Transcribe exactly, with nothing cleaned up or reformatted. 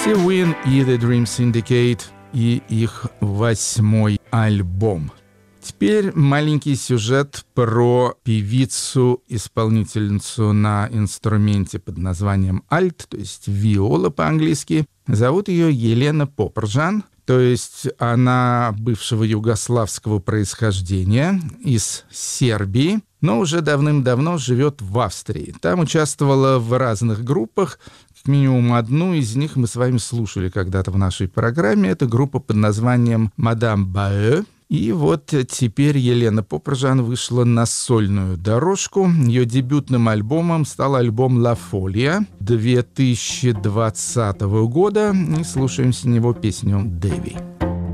Sea Wind и The Dream Syndicate и их восьмой альбом. Теперь маленький сюжет про певицу-исполнительницу на инструменте под названием альт, то есть виола по-английски. Зовут ее Елена Попржан, то есть она бывшего югославского происхождения, из Сербии, но уже давным-давно живет в Австрии. Там участвовала в разных группах. Как минимум одну из них мы с вами слушали когда-то в нашей программе. Это группа под названием «Мадам Баэ». И вот теперь Елена Попржан вышла на сольную дорожку. Ее дебютным альбомом стал альбом «Ла Фолия» две тысячи двадцатого года. И слушаем с него песню «Дэви».